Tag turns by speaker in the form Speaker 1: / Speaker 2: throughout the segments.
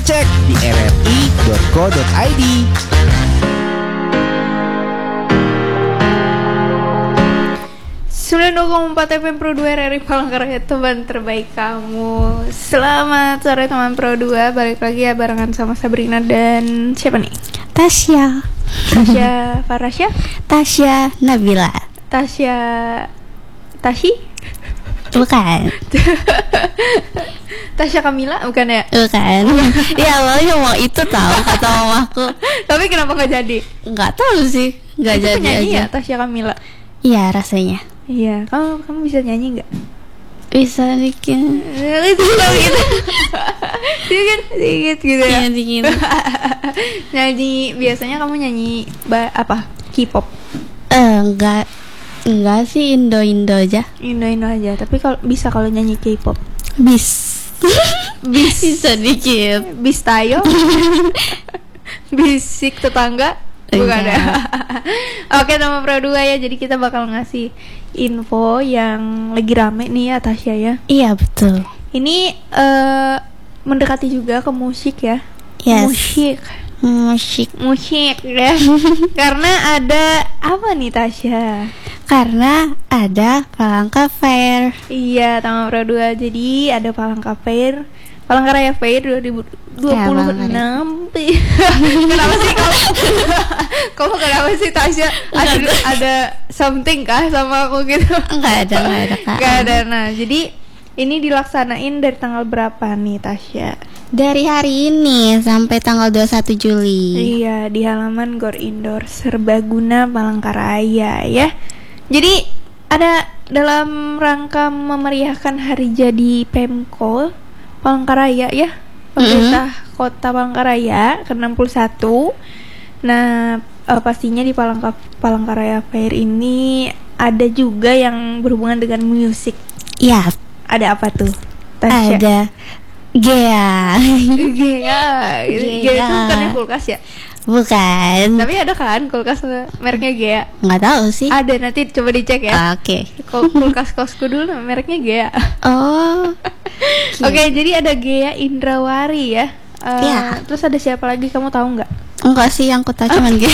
Speaker 1: cek di rri.co.id.
Speaker 2: Sembilan 2,4 FM Pro 2 RRI Palangkaraya, teman terbaik kamu. Selamat sore teman Pro 2. Balik lagi ya barengan sama Sabrina dan siapa nih?
Speaker 3: Tasya
Speaker 2: Farasya,
Speaker 3: Tasya Nabila.
Speaker 2: Tasya Tashi,
Speaker 3: Bukan.
Speaker 2: Tasya Kamila bukan ya?
Speaker 3: Bukan. Ya awalnya mau itu tahu kata mamaku.
Speaker 2: Tapi kenapa nggak jadi?
Speaker 3: Nggak tahu sih. Nggak
Speaker 2: Itu
Speaker 3: jadi
Speaker 2: penyanyi
Speaker 3: aja.
Speaker 2: ya Tasya Kamila.
Speaker 3: Iya rasanya.
Speaker 2: Iya, kamu bisa nyanyi nggak?
Speaker 3: Bisa bikin.
Speaker 2: Itu gitu. Dikit gitu ya.
Speaker 3: Iya bikin.
Speaker 2: Nyanyi biasanya kamu nyanyi apa? K-pop.
Speaker 3: Enggak sih Indo aja.
Speaker 2: Indo aja. Tapi kalau nyanyi K-pop.
Speaker 3: Bis bisa dikit.
Speaker 2: Bis tayo. Bisik tetangga. Bukan ya. Oke, nama Pro 2 ya. Jadi kita bakal ngasih info yang lagi rame nih ya Tasya ya.
Speaker 3: Iya betul.
Speaker 2: Ini mendekati juga ke musik ya.
Speaker 3: Yes.
Speaker 2: Musik ya. Karena ada apa nih Tasya?
Speaker 3: Karena ada Palangka Fair.
Speaker 2: Iya, Taman Pro 2. Jadi ada Palangkaraya Fair 2026. Kenapa sih kamu kenapa sih Tasya? Ada something kah sama aku gitu?
Speaker 3: Enggak ada Kak.
Speaker 2: Enggak ada. Nah, jadi ini dilaksanain dari tanggal berapa nih Tasya?
Speaker 3: Dari hari ini sampai tanggal 21 Juli.
Speaker 2: Iya, di halaman Gor Indoor Serbaguna Palangkaraya ya. Jadi ada dalam rangka memeriahkan hari jadi Pemko Palangkaraya ya, pemerintah Kota Palangkaraya ke-61. Nah, pastinya di Palangkaraya Fair ini ada juga yang berhubungan dengan musik.
Speaker 3: Iya.
Speaker 2: Ada apa tuh, Tasya?
Speaker 3: Ada Gea.
Speaker 2: Gea itu bukannya kulkas ya?
Speaker 3: Bukan.
Speaker 2: Tapi ada kan kulkas mereknya Gea?
Speaker 3: Nggak tahu sih.
Speaker 2: Ada, nanti coba dicek ya.
Speaker 3: Oke.
Speaker 2: Kulkas kosku dulu mereknya Gea.
Speaker 3: Oh.
Speaker 2: Oke, jadi ada Gea Indrawari ya.
Speaker 3: Iya.
Speaker 2: Terus ada siapa lagi, kamu tahu nggak?
Speaker 3: Enggak sih, yang ku tahu cuman Gea.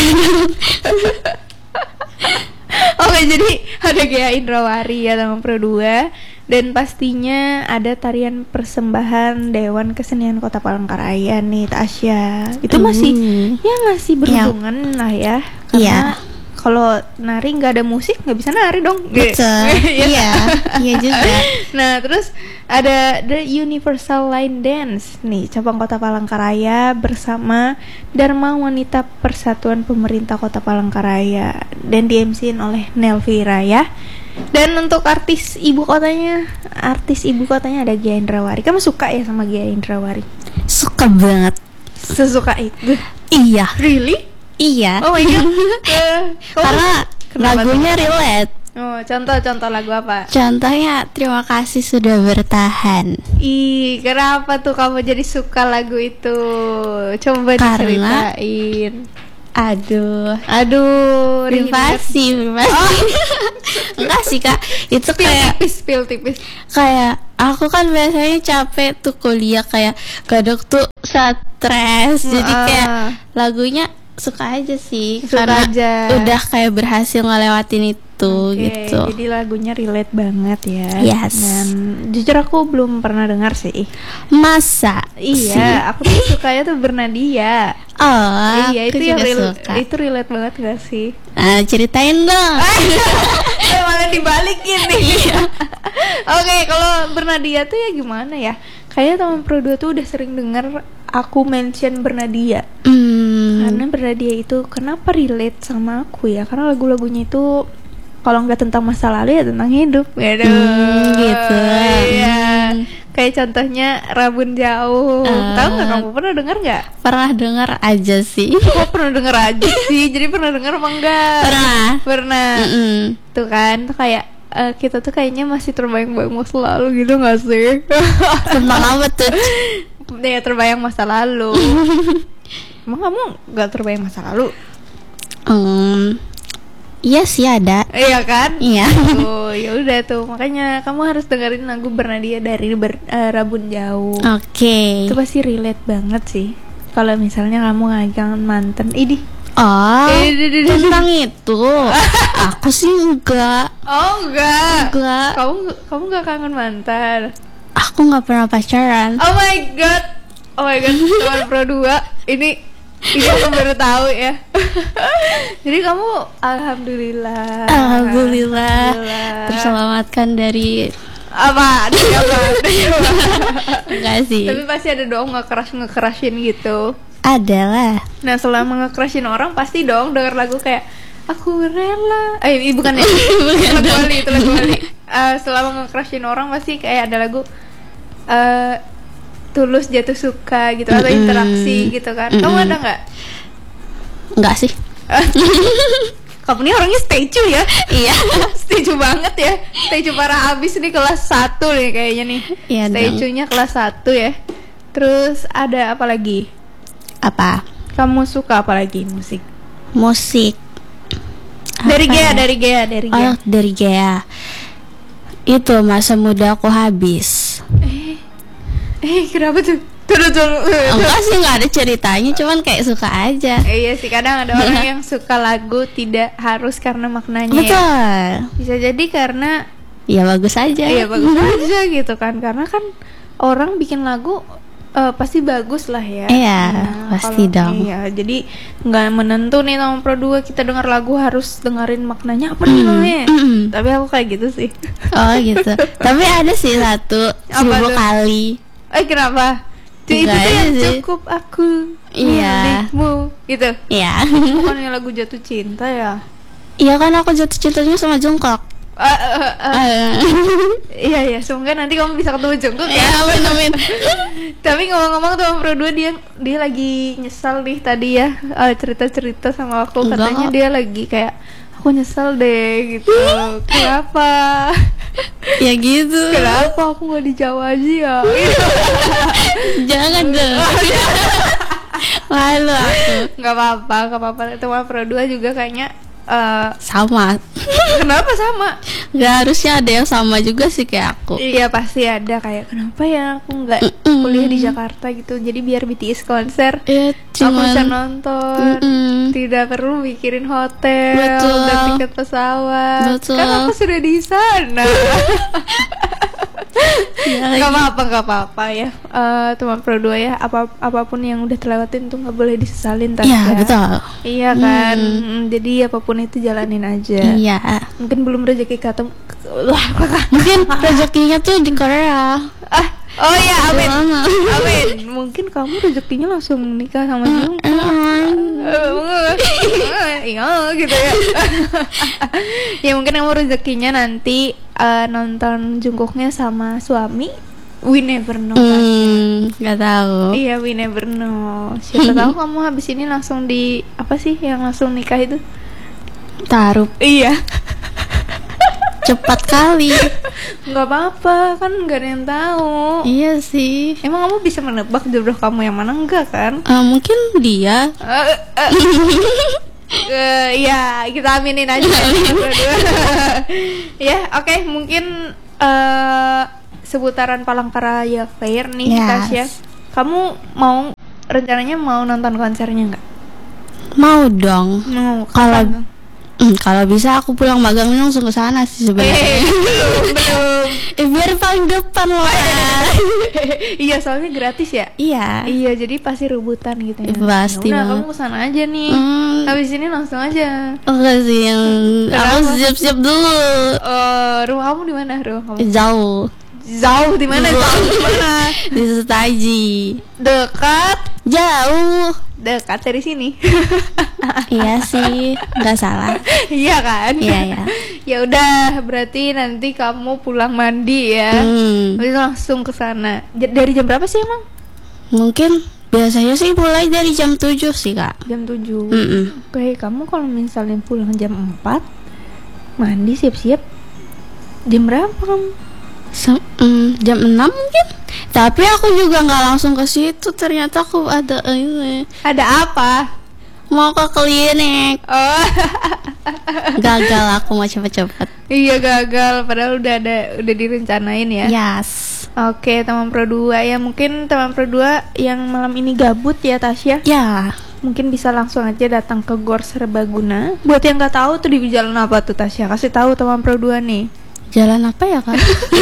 Speaker 2: Oke, jadi ada Gea Indrawari ya Taman Pro 2. Dan pastinya ada tarian persembahan Dewan Kesenian Kota Palangkaraya nih Tasya. Itu masih berhubungan lah ya. Karena kalau nari nggak ada musik nggak bisa nari dong.
Speaker 3: Betul. Iya juga.
Speaker 2: Nah, terus ada The Universal Line Dance nih, cabang Kota Palangkaraya bersama Dharma Wanita Persatuan Pemerintah Kota Palangkaraya dan di-MC-in oleh Nelvira ya. Dan untuk artis ibu kotanya ada Gea Indrawari. Kamu suka ya sama Gea Indrawari?
Speaker 3: Suka banget.
Speaker 2: Sesuka itu?
Speaker 3: Iya.
Speaker 2: Really?
Speaker 3: Iya.
Speaker 2: Oh my god.
Speaker 3: Karena lagunya relate.
Speaker 2: Oh, contoh lagu apa?
Speaker 3: Contohnya Terima Kasih Sudah Bertahan.
Speaker 2: Ih, kenapa tuh kamu jadi suka lagu itu? Coba diceritain.
Speaker 3: Aduh,
Speaker 2: privasi.
Speaker 3: Enggak sih Kak, itu kayak
Speaker 2: spill tipis.
Speaker 3: Kayak aku kan biasanya capek tuh kuliah, kayak kadang tuh stres. Jadi kayak lagunya suka aja sih, karena udah kayak berhasil ngelewatin itu gitu.
Speaker 2: Jadi lagunya relate banget ya.
Speaker 3: Yes.
Speaker 2: Dan jujur aku belum pernah dengar sih.
Speaker 3: Masa?
Speaker 2: Iya, aku tuh sukanya tuh Bernadia.
Speaker 3: Oh,
Speaker 2: iya,
Speaker 3: aku
Speaker 2: itu yang
Speaker 3: suka.
Speaker 2: itu relate banget gak sih?
Speaker 3: Ceritain dong.
Speaker 2: Malah dibalikin nih. Oke, kalau Bernadia tuh ya gimana ya? Kayaknya teman Pro 2 tuh udah sering dengar aku mention Bernadia. Karena Bernadia itu kenapa relate sama aku ya? Karena lagu-lagunya itu kalau nggak tentang masa lalu ya tentang hidup. Gitu. Iya. Kayak contohnya Rabun Jauh. Tahu nggak, kamu pernah dengar nggak?
Speaker 3: Pernah dengar aja sih.
Speaker 2: Kok pernah dengar aja sih? Jadi pernah dengar apa enggak? Pernah. Tuh kan, tuh kayak kita tuh kayaknya masih terbayang-bayang masa lalu gitu nggak sih?
Speaker 3: Tentang apa tuh?
Speaker 2: Ya terbayang masa lalu. Emang kamu nggak terbayang masa lalu?
Speaker 3: Iya sih ada.
Speaker 2: Iya kan?
Speaker 3: Iya.
Speaker 2: Tuh, ya udah tuh. Makanya kamu harus dengerin lagu Bernadia dari Rabun Jauh.
Speaker 3: Oke.
Speaker 2: Itu pasti relate banget sih. Kalau misalnya kamu ngagang mantan, idih.
Speaker 3: Oh, tentang itu. Aku sih enggak.
Speaker 2: Oh enggak.
Speaker 3: Enggak.
Speaker 2: Kamu enggak kangen mantan?
Speaker 3: Aku nggak pernah pacaran.
Speaker 2: Oh my god. Teman Pro 2 ini aku baru tahu ya. Jadi kamu alhamdulillah
Speaker 3: terselamatkan dari
Speaker 2: apa?
Speaker 3: enggak sih.
Speaker 2: Tapi pasti ada dong ngekerasin gitu.
Speaker 3: Ada lah.
Speaker 2: Nah, selama ngekerasin orang pasti dong denger lagu kayak aku rela. Bukan ya. Itu lagu Wali. Selama ngekerasin orang pasti kayak ada lagu tulus jatuh suka gitu atau interaksi gitu kan. Kamu ada nggak?
Speaker 3: Nggak sih.
Speaker 2: Kamu nih orangnya stay true ya.
Speaker 3: Iya.
Speaker 2: Stay true banget ya. Stay true parah abis nih kelas 1 nih kayaknya nih.
Speaker 3: Iya,
Speaker 2: stay true-nya kelas 1 ya. Terus ada apa lagi?
Speaker 3: Apa?
Speaker 2: Kamu suka apa lagi musik?
Speaker 3: Musik.
Speaker 2: Dari
Speaker 3: Apa
Speaker 2: Gea.
Speaker 3: Oh, dari Gea. Itu masa muda aku habis.
Speaker 2: Kenapa tuh?
Speaker 3: Enggak sih, nggak ada ceritanya, cuman kayak suka aja.
Speaker 2: Iya sih, kadang ada orang yang suka lagu tidak harus karena maknanya.
Speaker 3: Betul.
Speaker 2: Ya. Bisa jadi karena
Speaker 3: ya bagus aja.
Speaker 2: Iya bagus aja gitu kan. Karena kan orang bikin lagu pasti bagus lah ya.
Speaker 3: Iya, pasti dong.
Speaker 2: Iya, jadi nggak menentu nih sama Pro 2 kita dengar lagu harus dengerin maknanya apa nih namanya. Tapi aku kayak gitu sih.
Speaker 3: Oh gitu. Tapi ada sih satu 1000 kali.
Speaker 2: Kenapa? Itu yang cukup aku milikmu gitu.
Speaker 3: Iya.
Speaker 2: Bukannya lagu jatuh cinta ya?
Speaker 3: Iya kan, aku jatuh cintanya sama Jungkook.
Speaker 2: Iya, semoga nanti kamu bisa ketemu Jungkook ya.
Speaker 3: Amin.
Speaker 2: Tapi ngomong-ngomong tuh Pro 2 dia lagi nyesal nih tadi ya, cerita-cerita sama aku. Katanya dia lagi kayak aku nyesel deh gitu. Kenapa?
Speaker 3: Ya gitu.
Speaker 2: Kenapa aku nggak di Jawa aja ya?
Speaker 3: Jangan dong. Malu aku.
Speaker 2: Nggak apa-apa. Teman Pro 2 juga kayaknya
Speaker 3: sama.
Speaker 2: Kenapa sama?
Speaker 3: Gak harusnya ada yang sama juga sih kayak aku.
Speaker 2: Iya pasti ada kayak kenapa ya aku nggak kuliah di Jakarta gitu. Jadi biar BTS konser aku bisa nonton. Tidak perlu mikirin hotel dan tiket pesawat. Kan aku sudah di sana. Gak apa-apa ya. Teman Pro 2 ya, apapun yang udah terlewatin tuh nggak boleh disesalin
Speaker 3: ya. Betul.
Speaker 2: Iya kan. Jadi apapun itu jalanin aja.
Speaker 3: Iya.
Speaker 2: Mungkin belum rezeki ketemu.
Speaker 3: Mungkin rezekinya tuh di Korea.
Speaker 2: Oh iya, amin. Mungkin kamu rezekinya langsung nikah sama Jungkook. Iya gitu ya. Ya mungkin kamu rezekinya nanti nonton Jungkooknya sama suami. We never know.
Speaker 3: Gak tahu.
Speaker 2: Iya, we never know. Siapa tahu kamu habis ini langsung di apa sih yang langsung nikah itu?
Speaker 3: Taruh.
Speaker 2: Iya.
Speaker 3: Cepat kali.
Speaker 2: Nggak apa-apa, kan nggak ada yang tahu.
Speaker 3: Iya sih.
Speaker 2: Emang kamu bisa menebak jodoh kamu yang mana? Enggak kan?
Speaker 3: Mungkin dia.
Speaker 2: Ya kita aminin aja. Ya, oke. Mungkin seputaran Palangkaraya Fair nih, Tasya. Kamu rencananya mau nonton konsernya nggak?
Speaker 3: Mau dong.
Speaker 2: Mau.
Speaker 3: Kalau bisa aku pulang magang langsung ke sana sih sebenarnya.
Speaker 2: Belum.
Speaker 3: Biar paling depan lah.
Speaker 2: Iya, soalnya gratis ya. Iya, jadi pasti rebutan gitu ya.
Speaker 3: Pasti.
Speaker 2: Nah, kamu kesana aja nih. Habis ini langsung aja.
Speaker 3: Enggak sih, aku siap-siap dulu.
Speaker 2: Rumah kamu di mana,
Speaker 3: Jauh
Speaker 2: di mana?
Speaker 3: Di Setaji.
Speaker 2: Dekat.
Speaker 3: Jauh.
Speaker 2: Dekat dari sini.
Speaker 3: Iya sih, nggak salah.
Speaker 2: Iya kan?
Speaker 3: Iya.
Speaker 2: Ya udah, berarti nanti kamu pulang mandi ya. Habis itu langsung ke sana. Dari jam berapa sih emang?
Speaker 3: Mungkin biasanya sih mulai dari jam 7 sih, Kak.
Speaker 2: Jam 7. Oke, kamu kalau misalnya pulang jam 4, mandi siap-siap. Jam berapa kamu?
Speaker 3: Jam 6 mungkin. Tapi aku juga nggak langsung ke situ. Ternyata aku ada ini.
Speaker 2: Ada apa?
Speaker 3: mau ke klinik.
Speaker 2: Oh.
Speaker 3: Gagal aku mau cepet-cepet.
Speaker 2: Iya gagal, padahal udah direncanain ya.
Speaker 3: Yes.
Speaker 2: Oke, teman Pro 2 ya, mungkin teman Pro 2 yang malam ini gabut ya Tasya.
Speaker 3: Ya.
Speaker 2: Mungkin bisa langsung aja datang ke Gor Serbaguna. Buat yang nggak tahu tuh di jalan apa tuh Tasya? Kasih tahu teman Pro 2 nih.
Speaker 3: Jalan apa ya kan?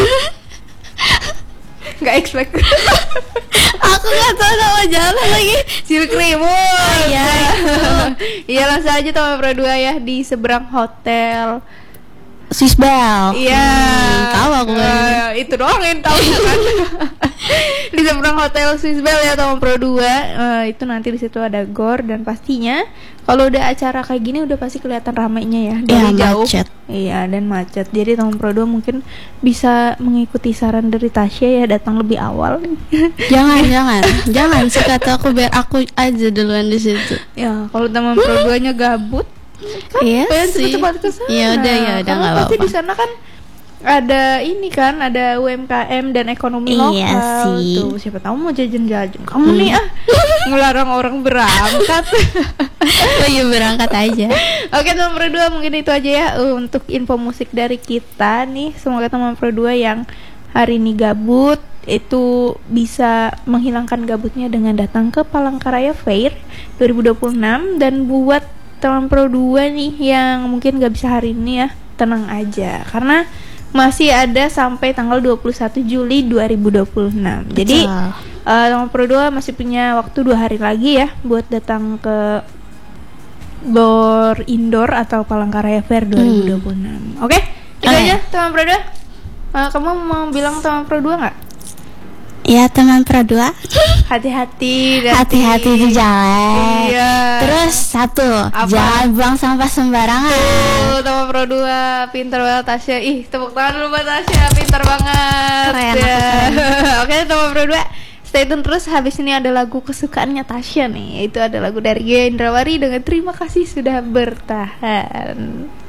Speaker 2: Nggak expect.
Speaker 3: Aku nggak tahu nama jalan lagi.
Speaker 2: Cilkrimun.
Speaker 3: Iya.
Speaker 2: Iya langsung aja teman Pro 2 ya, di seberang hotel
Speaker 3: Swiss Bell.
Speaker 2: Iya.
Speaker 3: Tahu aku kan.
Speaker 2: Itu doang yang tahu kan. Di seberang hotel Swiss Bell ya teman Pro 2. Itu nanti di situ ada gor, dan pastinya kalau udah acara kayak gini udah pasti kelihatan ramainya ya dari jauh.
Speaker 3: Macet.
Speaker 2: Iya, dan macet. Jadi teman Pro 2 mungkin bisa mengikuti saran dari Tasya ya, datang lebih awal.
Speaker 3: Jangan sekata aku, biar aku aja duluan di situ.
Speaker 2: Ya, kalau teman Pro 2-nya gabut, kan
Speaker 3: Iya
Speaker 2: pengen
Speaker 3: sih.
Speaker 2: cepat-cepat ke sana.
Speaker 3: Ya udah
Speaker 2: Karena
Speaker 3: nggak
Speaker 2: pasti
Speaker 3: apa-apa.
Speaker 2: di sana kan ada ini kan, ada UMKM dan ekonomi lokal.
Speaker 3: Iya sih.
Speaker 2: Tuh, siapa tahu mau jajan-jajan. Kamu nih ngelarang orang berangkat.
Speaker 3: Oh iya, berangkat aja.
Speaker 2: Oke teman Pro 2, mungkin itu aja ya untuk info musik dari kita nih. Semoga teman Pro 2 yang hari ini gabut itu bisa menghilangkan gabutnya dengan datang ke Palangkaraya Fair 2026. Dan buat teman Pro 2 nih yang mungkin gak bisa hari ini ya, tenang aja karena masih ada sampai tanggal 21 Juli 2026. Jadi teman Pro 2 masih punya waktu 2 hari lagi ya buat datang ke Gor Indoor atau Palangkaraya Fair 2026. Oke, itu aja teman Pro 2. Kamu mau bilang teman Pro 2 nggak?
Speaker 3: Ya teman Pro 2,
Speaker 2: hati-hati
Speaker 3: di jalan.
Speaker 2: Iya.
Speaker 3: Terus satu, jangan buang sampah sembarangan.
Speaker 2: Teman Pro 2, pintar banget Tasya. Ih, tepuk tangan dulu buat Tasya, pintar banget.
Speaker 3: Keren,
Speaker 2: Ya.
Speaker 3: keren.
Speaker 2: Oke teman Pro 2, stay tune terus. Habis ini ada lagu kesukaannya Tasya nih. Itu ada lagu dari Gia Indrawari dengan Terima Kasih Sudah Bertahan.